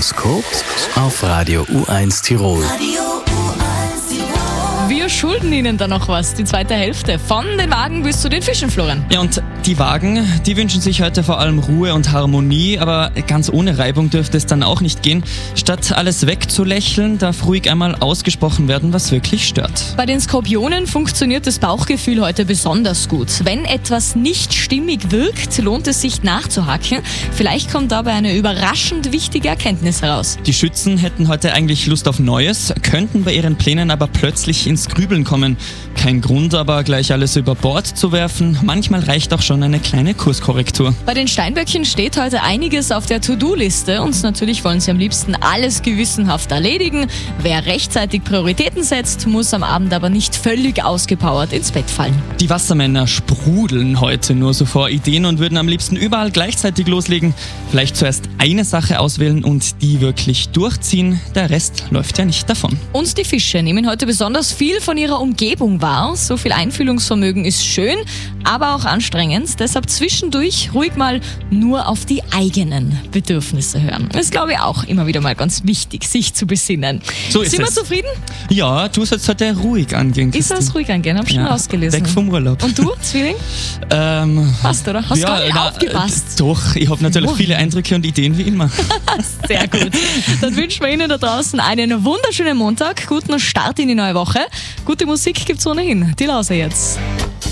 Horoskop auf Radio U1 Tirol. Wir schulden Ihnen da noch was, die zweite Hälfte. Von den Wagen bis zu den Fischen, Florian. Ja, und die Wagen, die wünschen sich heute vor allem Ruhe und Harmonie, aber ganz ohne Reibung dürfte es dann auch nicht gehen. Statt alles wegzulächeln, darf ruhig einmal ausgesprochen werden, was wirklich stört. Bei den Skorpionen funktioniert das Bauchgefühl heute besonders gut. Wenn etwas nicht stimmig wirkt, lohnt es sich nachzuhaken. Vielleicht kommt dabei eine überraschend wichtige Erkenntnis heraus. Die Schützen hätten heute eigentlich Lust auf Neues, könnten bei ihren Plänen aber plötzlich ins Grübeln kommen. Kein Grund aber, gleich alles über Bord zu werfen. Manchmal reicht auch schon eine kleine Kurskorrektur. Bei den Steinböckchen steht heute einiges auf der To-Do-Liste und natürlich wollen sie am liebsten alles gewissenhaft erledigen. Wer rechtzeitig Prioritäten setzt, muss am Abend aber nicht völlig ausgepowert ins Bett fallen. Die Wassermänner sprudeln heute nur so vor Ideen und würden am liebsten überall gleichzeitig loslegen. Vielleicht zuerst eine Sache auswählen und die wirklich durchziehen. Der Rest läuft ja nicht davon. Und die Fische nehmen heute besonders viel von ihrer Umgebung wahr. So viel Einfühlungsvermögen ist schön, aber auch anstrengend. Deshalb zwischendurch ruhig mal nur auf die eigenen Bedürfnisse hören. Das ist, glaube ich, auch immer wieder mal ganz wichtig, sich zu besinnen. So ist Sind wir es. zufrieden? Ja, du sollst heute ruhig angehen, Ist Christine. das ruhig angehen? Hab schon rausgelesen. Weg vom Urlaub. Und du, Zwilling? Passt, oder? Hast gar nicht aufgepasst. Doch, ich habe natürlich viele Eindrücke und Ideen wie immer. Sehr gut. Dann wünschen wir Ihnen da draußen einen wunderschönen Montag, guten Start in die neue Woche. Gute Musik gibt's ohnehin. Die Lause jetzt.